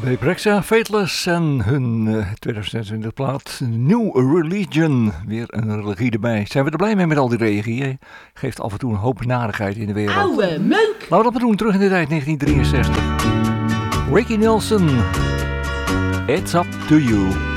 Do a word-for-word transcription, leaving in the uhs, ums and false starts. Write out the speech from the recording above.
Bebrexa, Fateless en hun uh, twintig zesentwintig plaat New Religion. Weer een religie erbij. Zijn we er blij mee met al die religieën? Geeft af en toe een hoop narigheid in de wereld. Ouwe meuk! Laten we dat maar doen, terug in de tijd negentien drieënzestig. Ricky Nelson, It's Up To You.